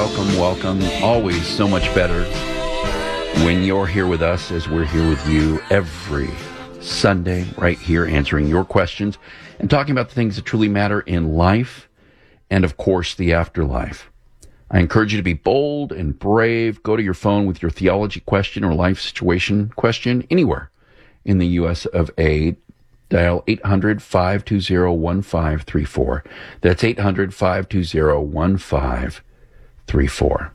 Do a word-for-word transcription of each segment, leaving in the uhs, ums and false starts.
welcome, welcome. Always so much better when you're here with us as we're here with you every Sunday, right here, answering your questions and talking about the things that truly matter in life and, of course, the afterlife. I encourage you to be bold and brave. Go to your phone with your theology question or life situation question anywhere in the U S of A. Dial eight hundred, five two zero, one five three four. That's eight hundred, five two zero, one five three four.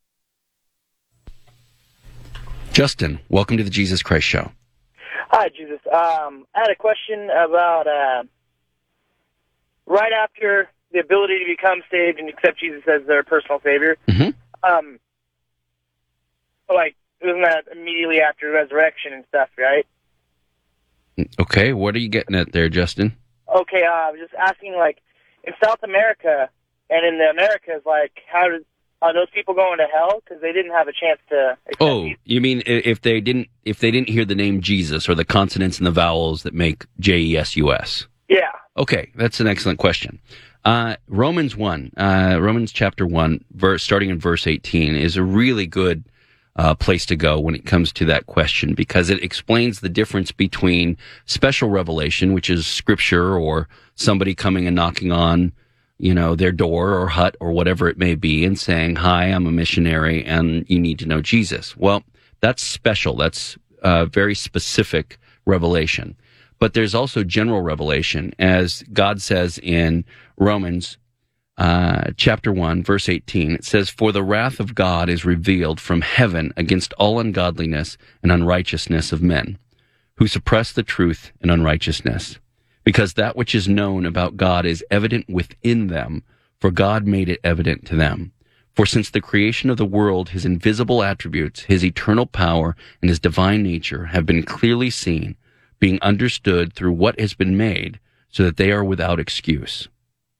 Justin, welcome to the Jesus Christ Show. Hi, Jesus. Um, I had a question about uh, right after the ability to become saved and accept Jesus as their personal Savior. Mm-hmm. Um, like, isn't that immediately after resurrection and stuff, right? Okay, what are you getting at there, Justin? Okay, uh, I was just asking, like, in South America and in the Americas, like, how did are those people going to hell because they didn't have a chance to accept Oh, Jesus? you mean if they didn't if they didn't hear the name Jesus or the consonants and the vowels that make J E S U S? Yeah. Okay, that's an excellent question. Uh, Romans one, uh, Romans chapter one, verse starting in verse eighteen, is a really good uh, place to go when it comes to that question because it explains the difference between special revelation, which is scripture or somebody coming and knocking on, you know, their door or hut or whatever it may be and saying, "Hi, I'm a missionary and you need to know Jesus." Well, that's special. That's uh, very specific revelation. But there's also general revelation, as God says in Romans uh, chapter one, verse eighteen. It says, "For the wrath of God is revealed from heaven against all ungodliness and unrighteousness of men, who suppress the truth in unrighteousness. Because that which is known about God is evident within them, for God made it evident to them. For since the creation of the world, his invisible attributes, his eternal power, and his divine nature have been clearly seen, being understood through what has been made, so that they are without excuse."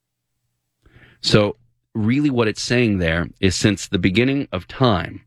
So, really what it's saying there is since the beginning of time,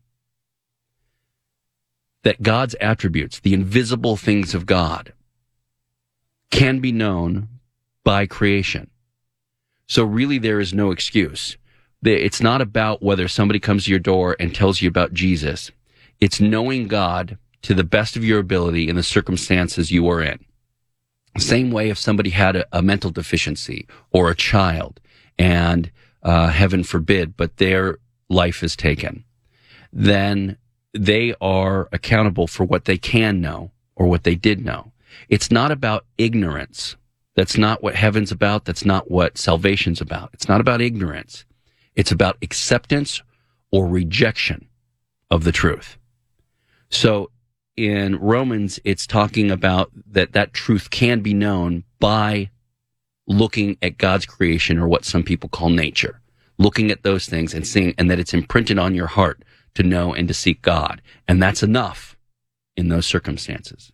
that God's attributes, the invisible things of God, can be known by creation. So really there is no excuse. It's not about whether somebody comes to your door and tells you about Jesus. It's knowing God to the best of your ability in the circumstances you are in. Same way if somebody had a, a mental deficiency or a child and uh, heaven forbid, but their life is taken, then they are accountable for what they can know or what they did know. It's not about ignorance. That's not what heaven's about. That's not what salvation's about. It's not about ignorance. It's about acceptance or rejection of the truth. So in Romans, it's talking about that that truth can be known by looking at God's creation, or what some people call nature, looking at those things and seeing, and that it's imprinted on your heart to know and to seek God. And that's enough in those circumstances.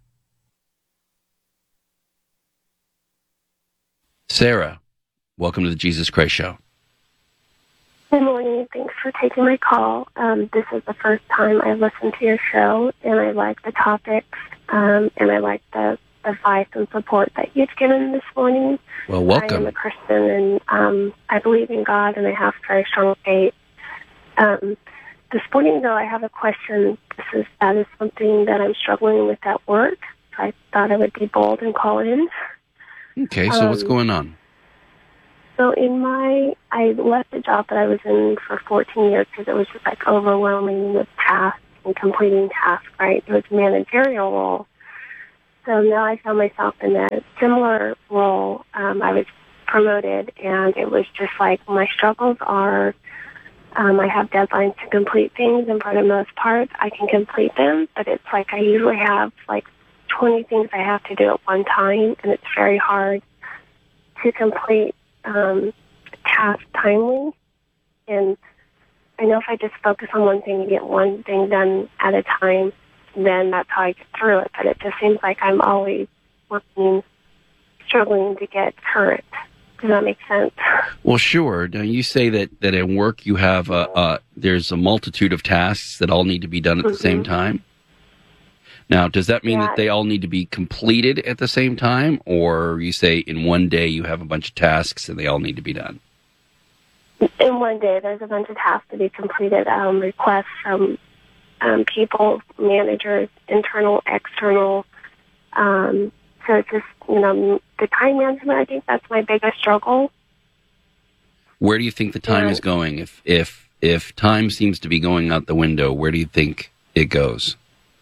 Sarah, welcome to the Jesus Christ Show. Good morning. Thanks for taking my call. Um, this is the first time I've listened to your show, and I like the topics, um, and I like the advice and support that you've given this morning. Well, welcome. I am a Christian, and um, I believe in God, and I have very strong faith. Um, this morning, though, I have a question. This is that is something that I'm struggling with at work. So I thought I would be bold and call in. Okay, so um, what's going on? So in my, I left the job that I was in for fourteen years because it was just like overwhelming with tasks and completing tasks, right? It was a managerial role. So now I found myself in a similar role. Um, I was promoted, and it was just like my struggles are, um, I have deadlines to complete things, and for the most part, I can complete them, but it's like I usually have like twenty things I have to do at one time, and it's very hard to complete um, tasks timely. And I know if I just focus on one thing and get one thing done at a time, then that's how I get through it. But it just seems like I'm always working, struggling to get current. Does that make sense? Well, sure. Now, you say that, that at work you have a, a, there's a multitude of tasks that all need to be done at mm-hmm. the same time? Now, does that mean yeah. that they all need to be completed at the same time? Or you say in one day you have a bunch of tasks and they all need to be done? in one day, there's a bunch of tasks to be completed, um, requests from um, people, managers, internal, external. Um, so it's just, you know, the time management, I think that's my biggest struggle. Where do you think the time Yeah. is going? If if if time seems to be going out the window, where do you think it goes?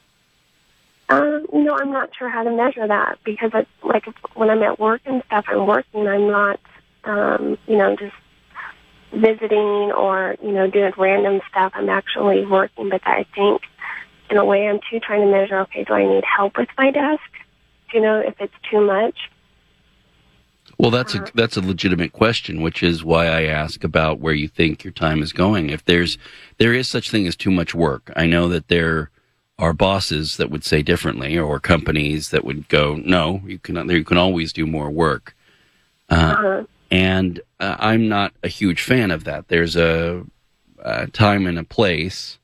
Um, you know, I'm not sure how to measure that because, it's, like, if, when I'm at work and stuff, I'm working. I'm not, um, you know, just visiting or, you know, doing random stuff. I'm actually working, but I think, in a way, I'm too trying to measure, okay, do I need help with my desk? Do you know if it's too much? Well, that's a that's a legitimate question, which is why I ask about where you think your time is going. If there's there is such thing as too much work, I know that there are bosses that would say differently, or companies that would go, no, you can you can always do more work. Uh, Uh-huh. And uh, I'm not a huge fan of that. There's a, a time and a place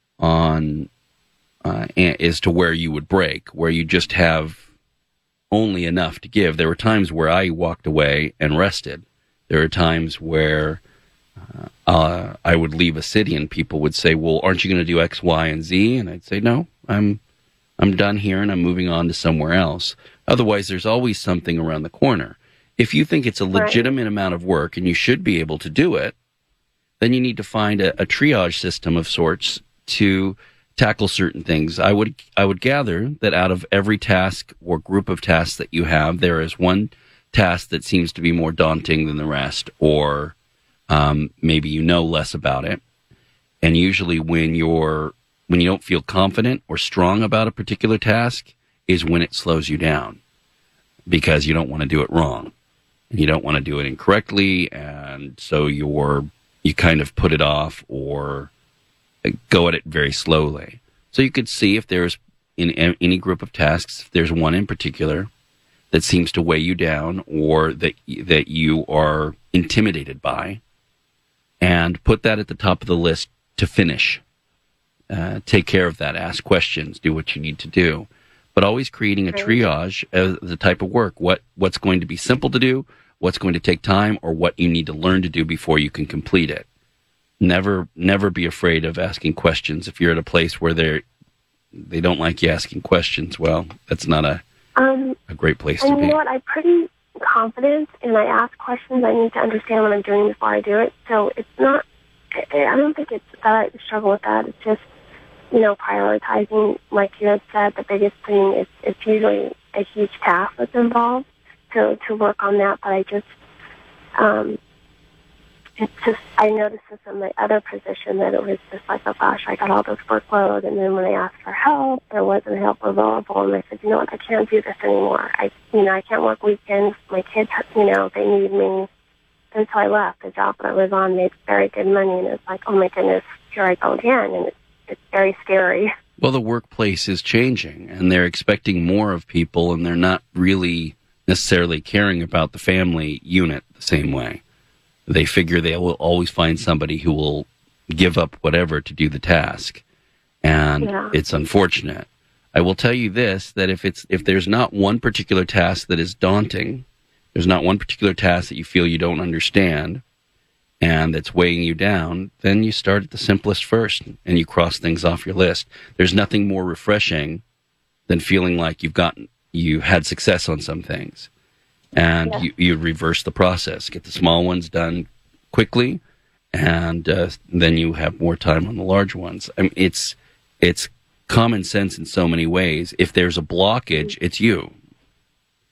on uh, as to where you would break, where you just have only enough to give. There were times where I walked away and rested. There are times where uh, uh, I would leave a city and people would say, well, aren't you going to do X, Y, and Z? And I'd say, no, I'm I'm done here and I'm moving on to somewhere else. Otherwise, there's always something around the corner. If you think it's a legitimate right. amount of work and you should be able to do it, then you need to find a, a triage system of sorts to tackle certain things. I would I would gather that out of every task or group of tasks that you have, there is one task that seems to be more daunting than the rest, or um, maybe you know less about it. And usually when you're when you don't feel confident or strong about a particular task is when it slows you down, because you don't want to do it wrong. You don't want to do it incorrectly, and so you're you kind of put it off or go at it very slowly. So you could see if there's in any group of tasks, if there's one in particular that seems to weigh you down or that that you are intimidated by, and put that at the top of the list to finish. Uh, take care of that. Ask questions. Do what you need to do. But always creating a triage of the type of work. What what's going to be simple to do, what's going to take time, or what you need to learn to do before you can complete it. Never never be afraid of asking questions. If you're at a place where they they don't like you asking questions, well, that's not a um, a great place and to be. You know what? I'm pretty confident, and I ask questions. I need to understand what I'm doing before I do it. So it's not. I, I don't think it's that I struggle with that. It's just, you know, prioritizing, like you had said, the biggest thing is it's usually a huge task that's involved to, to work on that, but I just, um, it's just, I noticed this in my other position that it was just like, oh gosh, I got all this workload, and then when I asked for help, there wasn't help available, and I said, you know what, I can't do this anymore. I, you know, I can't work weekends. My kids, you know, they need me. And so I left. The job that I was on made very good money, and it's like, oh my goodness, here I go again, and it's It's very scary. Well, the workplace is changing, and they're expecting more of people, and they're not really necessarily caring about the family unit the same way. They figure they will always find somebody who will give up whatever to do the task, and Yeah. it's unfortunate. I will tell you this, that if it's if there's not one particular task that is daunting, there's not one particular task that you feel you don't understand, and that's weighing you down, then you start at the simplest first and you cross things off your list. There's nothing more refreshing than feeling like you've gotten, you had success on some things. And Yeah. you, you reverse the process, get the small ones done quickly, and uh, then you have more time on the large ones. I mean, it's, it's common sense in so many ways. If there's a blockage, it's you.